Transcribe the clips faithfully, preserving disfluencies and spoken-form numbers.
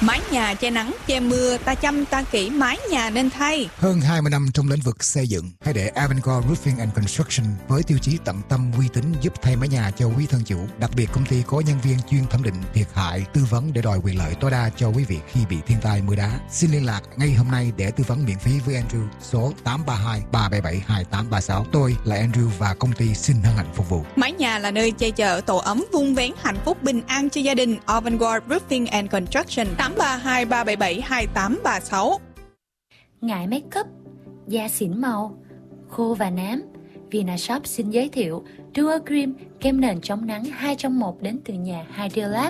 Mái nhà che nắng, che mưa, ta chăm ta kỹ mái nhà nên thay. Hơn hai mươi năm trong lĩnh vực xây dựng, hãy để Avangard Roofing and Construction với tiêu chí tận tâm uy tín giúp thay mái nhà cho quý thân chủ. Đặc biệt công ty có nhân viên chuyên thẩm định thiệt hại, tư vấn để đòi quyền lợi tối đa cho quý vị khi bị thiên tai mưa đá. Xin liên lạc ngay hôm nay để tư vấn miễn phí với Andrew số tám ba hai ba bảy bảy hai tám ba sáu. Tôi là Andrew và công ty xin hân hạnh phục vụ. Mái nhà là nơi che chở tổ ấm vun vén hạnh phúc bình an cho gia đình. Avangard Roofing and Construction tám ba hai ba bảy bảy hai tám ba sáu. Ngại make up, da xỉn màu, khô và nám, Vinashop xin giới thiệu Duo Cream, kem nền chống nắng hai trong một đến từ nhà Hydrolab.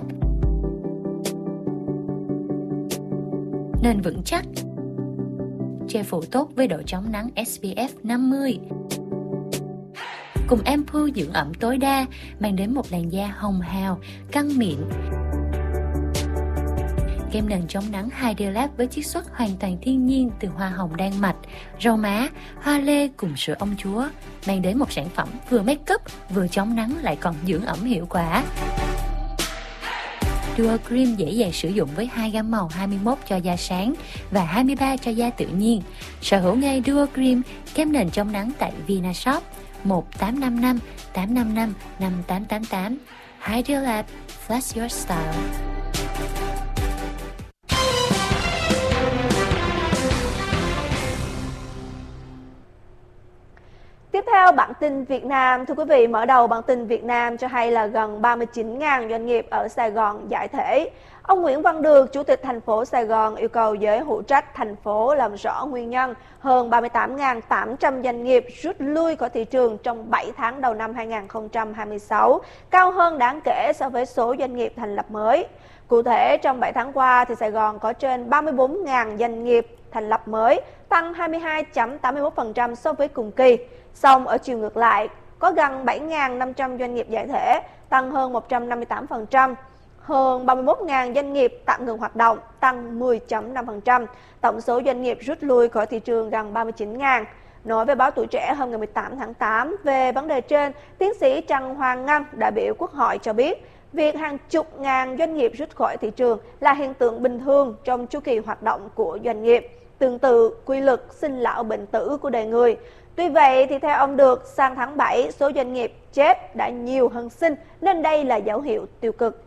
Nền vững chắc, che phủ tốt với độ chống nắng ét pê ép năm mươi. Cùng Ampoule dưỡng ẩm tối đa, mang đến một làn da hồng hào, căng mịn. Kem nền chống nắng Hydrolab với chiết xuất hoàn toàn thiên nhiên từ hoa hồng đan mạch, rau má, hoa lê cùng sữa ông chúa, mang đến một sản phẩm vừa make up, vừa chống nắng lại còn dưỡng ẩm hiệu quả. Duo Cream dễ dàng sử dụng với hai gam màu hai mươi mốt cho da sáng và hai mươi ba cho da tự nhiên. Sở hữu ngay Duo Cream, kem nền chống nắng tại Vinashop một tám năm năm tám năm năm năm tám tám tám. Hydrolab, flash your style. Tiếp theo bản tin Việt Nam, thưa quý vị, mở đầu bản tin Việt Nam cho hay là gần ba mươi chín nghìn doanh nghiệp ở Sài Gòn giải thể. Ông Nguyễn Văn Được, Chủ tịch thành phố Sài Gòn yêu cầu giới hữu trách thành phố làm rõ nguyên nhân hơn ba mươi tám nghìn tám trăm doanh nghiệp rút lui khỏi thị trường trong bảy tháng đầu năm hai nghìn không trăm hai mươi sáu, cao hơn đáng kể so với số doanh nghiệp thành lập mới. Cụ thể, trong bảy tháng qua, thì Sài Gòn có trên ba mươi bốn nghìn doanh nghiệp thành lập mới, tăng hai mươi hai phẩy tám mươi mốt phần trăm so với cùng kỳ. Song ở chiều ngược lại, có gần bảy nghìn năm trăm doanh nghiệp giải thể, tăng hơn một trăm năm mươi tám phần trăm. Hơn ba mươi mốt nghìn doanh nghiệp tạm ngừng hoạt động, tăng mười phẩy năm phần trăm. Tổng số doanh nghiệp rút lui khỏi thị trường gần ba mươi chín nghìn. Nói với báo Tuổi Trẻ hôm ngày mười tám tháng tám về vấn đề trên, tiến sĩ Trần Hoàng Ngân, đại biểu Quốc hội cho biết, việc hàng chục ngàn doanh nghiệp rút khỏi thị trường là hiện tượng bình thường trong chu kỳ hoạt động của doanh nghiệp, tương tự quy luật sinh lão bệnh tử của đời người. Tuy vậy, thì theo ông Được, sang tháng bảy, số doanh nghiệp chết đã nhiều hơn sinh, nên đây là dấu hiệu tiêu cực.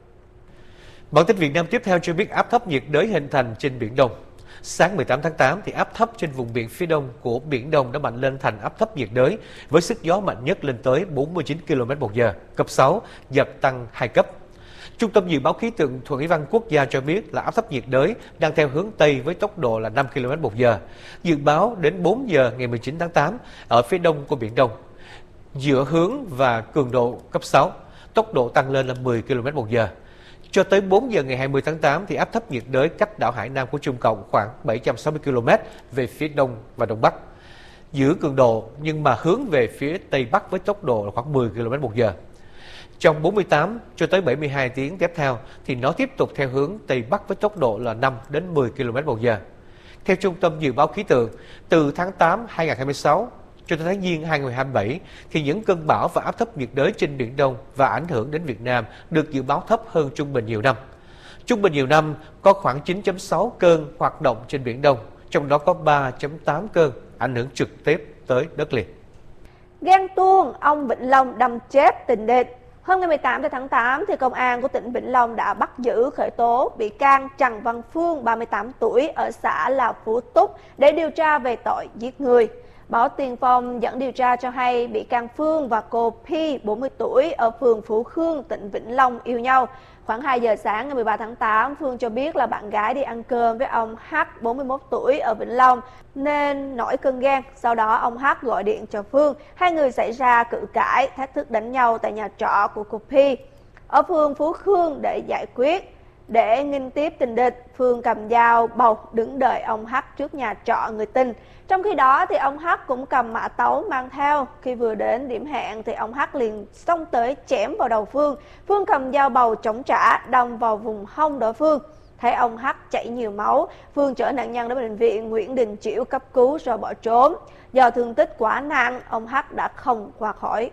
Bản tin Việt Nam tiếp theo cho biết áp thấp nhiệt đới hình thành trên Biển Đông. Sáng mười tám tháng tám, thì áp thấp trên vùng biển phía đông của Biển Đông đã mạnh lên thành áp thấp nhiệt đới với sức gió mạnh nhất lên tới bốn mươi chín ki lô mét một giờ, cấp sáu, giật tăng hai cấp. Trung tâm Dự báo Khí tượng Thủy văn Quốc gia cho biết là áp thấp nhiệt đới đang theo hướng Tây với tốc độ là năm ki lô mét một giờ. Dự báo đến bốn giờ ngày mười chín tháng tám, ở phía đông của Biển Đông, giữa hướng và cường độ cấp sáu, tốc độ tăng lên là mười ki lô mét một giờ. Cho tới bốn giờ ngày hai mươi tháng tám, thì áp thấp nhiệt đới cách đảo Hải Nam của Trung Cộng khoảng bảy trăm sáu mươi ki lô mét về phía đông và đông bắc, giữ cường độ nhưng mà hướng về phía tây bắc với tốc độ là khoảng mười ki lô mét một giờ. Trong bốn mươi tám cho tới bảy mươi hai tiếng tiếp theo, thì nó tiếp tục theo hướng tây bắc với tốc độ là năm đến mười ki lô mét một giờ. Theo Trung tâm Dự báo Khí tượng, từ tháng tám hai nghìn không trăm hai mươi sáu cho tới tháng Giêng hai nghìn không trăm hai mươi bảy, thì những cơn bão và áp thấp nhiệt đới trên Biển Đông và ảnh hưởng đến Việt Nam được dự báo thấp hơn trung bình nhiều năm. Trung bình nhiều năm có khoảng chín phẩy sáu cơn hoạt động trên Biển Đông, trong đó có ba phẩy tám cơn ảnh hưởng trực tiếp tới đất liền. Ghen tuông, ông Vĩnh Long đâm chết tình địch. Hôm ngày mười tám tháng tám, thì Công an của tỉnh Vĩnh Long đã bắt giữ khởi tố bị can Trần Văn Phương, ba mươi tám tuổi, ở xã là Phú Túc để điều tra về tội giết người. Báo Tiền Phong dẫn điều tra cho hay bị can Phương và cô Pi, bốn mươi tuổi, ở phường Phú Khương, tỉnh Vĩnh Long yêu nhau. Khoảng hai giờ sáng ngày mười ba tháng tám, Phương cho biết là bạn gái đi ăn cơm với ông H, bốn mươi mốt tuổi, ở Vĩnh Long nên nổi cơn ghen. Sau đó ông H gọi điện cho Phương, hai người xảy ra cự cãi, thách thức đánh nhau tại nhà trọ của cô Pi ở phường Phú Khương để giải quyết. Để nghênh tiếp tình địch, Phương cầm dao bầu đứng đợi ông H trước nhà trọ người tình. Trong khi đó, thì ông H cũng cầm mã tấu mang theo. Khi vừa đến điểm hẹn, thì ông H liền xông tới chém vào đầu Phương. Phương cầm dao bầu chống trả, đâm vào vùng hông đối phương. Thấy ông H chảy nhiều máu, Phương chở nạn nhân đến bệnh viện Nguyễn Đình Chiểu cấp cứu rồi bỏ trốn. Do thương tích quá nặng, ông H đã không qua khỏi.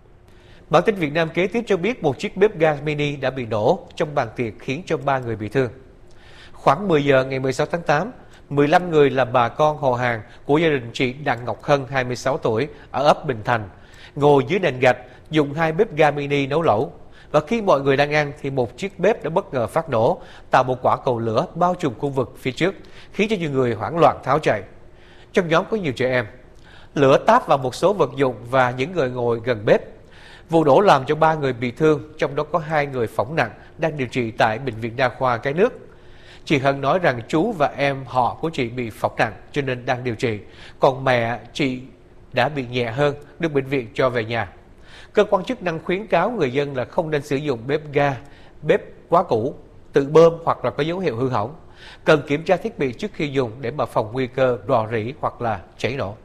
Bản tin Việt Nam kế tiếp cho biết một chiếc bếp ga mini đã bị nổ trong bàn tiệc khiến cho ba người bị thương. Khoảng mười giờ ngày mười sáu tháng tám, mười lăm người là bà con họ hàng của gia đình chị Đặng Ngọc Hân, hai mươi sáu tuổi, ở ấp Bình Thành, ngồi dưới nền gạch dùng hai bếp ga mini nấu lẩu. Và khi mọi người đang ăn thì một chiếc bếp đã bất ngờ phát nổ, tạo một quả cầu lửa bao trùm khu vực phía trước, khiến cho nhiều người hoảng loạn tháo chạy. Trong nhóm có nhiều trẻ em. Lửa táp vào một số vật dụng và những người ngồi gần bếp. Vụ nổ làm cho ba người bị thương, trong đó có hai người phỏng nặng đang điều trị tại Bệnh viện Đa khoa Cái Nước. Chị Hân nói rằng chú và em họ của chị bị phỏng nặng cho nên đang điều trị, còn mẹ chị đã bị nhẹ hơn, được bệnh viện cho về nhà. Cơ quan chức năng khuyến cáo người dân là không nên sử dụng bếp ga, bếp quá cũ, tự bơm hoặc là có dấu hiệu hư hỏng. Cần kiểm tra thiết bị trước khi dùng để mà phòng nguy cơ rò rỉ hoặc là cháy nổ.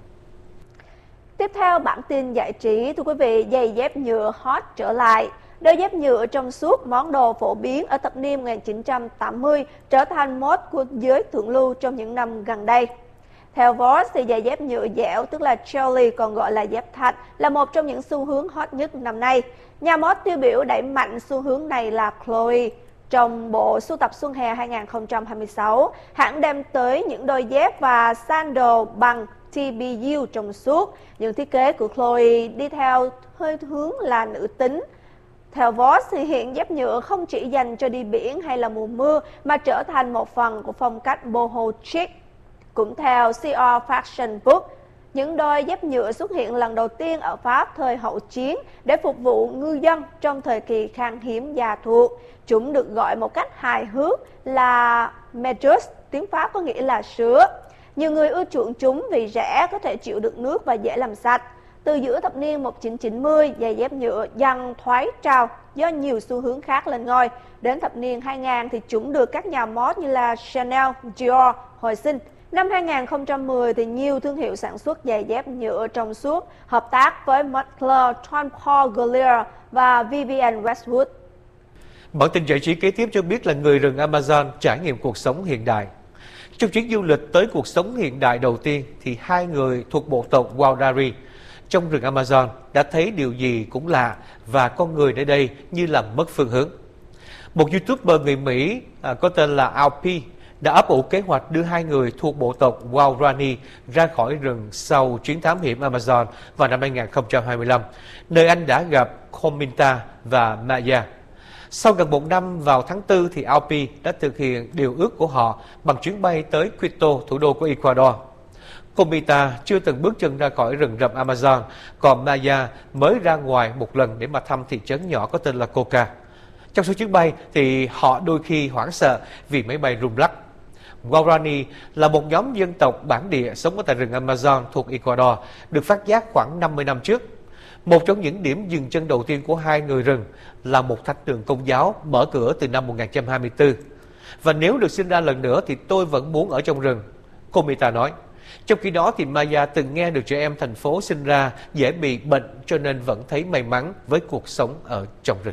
Tiếp theo bản tin giải trí, thưa quý vị, giày dép nhựa hot trở lại. Đôi dép nhựa trong suốt, món đồ phổ biến ở thập niên một nghìn chín trăm tám mươi, trở thành mốt của giới thượng lưu trong những năm gần đây. Theo Vogue, thì giày dép nhựa dẻo, tức là jelly, còn gọi là dép thạch, là một trong những xu hướng hot nhất năm nay. Nhà mốt tiêu biểu đẩy mạnh xu hướng này là Chloe. Trong bộ sưu tập xuân hè hai nghìn không trăm hai mươi sáu, hãng đem tới những đôi dép và sandal bằng tê bê u trong suốt. Những thiết kế của Chloe đi theo hơi hướng là nữ tính. Theo Vogue, thì hiện dép nhựa không chỉ dành cho đi biển hay là mùa mưa mà trở thành một phần của phong cách boho chic. Cũng theo xê rờ Fashion Book, những đôi dép nhựa xuất hiện lần đầu tiên ở Pháp thời hậu chiến để phục vụ ngư dân trong thời kỳ khan hiếm gia thuộc. Chúng được gọi một cách hài hước là Medus, tiếng Pháp có nghĩa là sứa. Nhiều người ưa chuộng chúng vì rẻ, có thể chịu được nước và dễ làm sạch. Từ giữa thập niên một nghìn chín trăm chín mươi, giày dép nhựa dần thoái trào do nhiều xu hướng khác lên ngôi. Đến thập niên hai nghìn thì chúng được các nhà mốt như là Chanel, Dior hồi sinh. Năm hai nghìn không trăm mười thì nhiều thương hiệu sản xuất giày dép nhựa trong suốt hợp tác với Moncler, Tom Ford Gallier và Vivienne Westwood. Bản tin giải trí kế tiếp cho biết là người rừng Amazon trải nghiệm cuộc sống hiện đại. Trong chuyến du lịch tới cuộc sống hiện đại đầu tiên thì hai người thuộc bộ tộc Waodari trong rừng Amazon đã thấy điều gì cũng lạ và con người nơi đây như là mất phương hướng. Một YouTuber người Mỹ à, có tên là Alpi đã ấp ủ kế hoạch đưa hai người thuộc bộ tộc Waorani ra khỏi rừng sau chuyến thám hiểm Amazon vào năm hai nghìn không trăm hai mươi lăm, nơi anh đã gặp Kominta và Maya. Sau gần một năm, vào tháng tư thì Alpi đã thực hiện điều ước của họ bằng chuyến bay tới Quito, thủ đô của Ecuador. Kominta chưa từng bước chân ra khỏi rừng rậm Amazon, còn Maya mới ra ngoài một lần để mà thăm thị trấn nhỏ có tên là Coca. Trong số chuyến bay thì họ đôi khi hoảng sợ vì máy bay rung lắc. Waorani là một nhóm dân tộc bản địa sống ở tại rừng Amazon thuộc Ecuador, được phát giác khoảng năm mươi năm trước. Một trong những điểm dừng chân đầu tiên của hai người rừng là một thánh đường Công giáo mở cửa từ năm một nghìn chín trăm hai mươi tư. Và nếu được sinh ra lần nữa thì tôi vẫn muốn ở trong rừng, Komita nói. Trong khi đó thì Maya từng nghe được trẻ em thành phố sinh ra dễ bị bệnh cho nên vẫn thấy may mắn với cuộc sống ở trong rừng.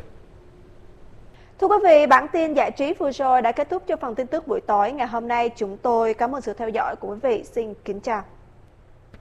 Thưa quý vị, bản tin giải trí vừa rồi đã kết thúc cho phần tin tức buổi tối ngày hôm nay. Chúng tôi cảm ơn sự theo dõi của quý vị. Xin kính chào.